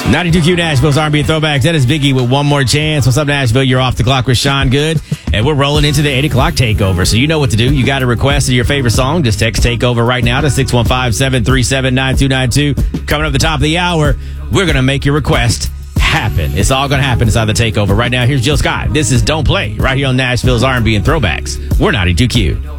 92Q Nashville's R&B Throwbacks. That is Biggie with One More Chance. What's up, Nashville? You're off the clock with Sean Good. And we're rolling into the 8 o'clock takeover. So you know what to do. You got a request of your favorite song. Just text takeover right now to 615-737-9292. Coming up the top of the hour, we're going to make your request happen. It's all going to happen inside the takeover. Right now, here's Jill Scott. This is Don't Play right here on Nashville's R&B and Throwbacks. We're 92Q.